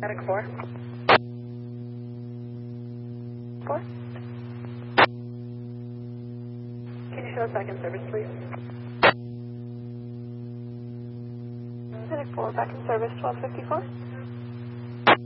Attic 4. 4. Can you show us back in service, please? Attic 4, back in service, 1254.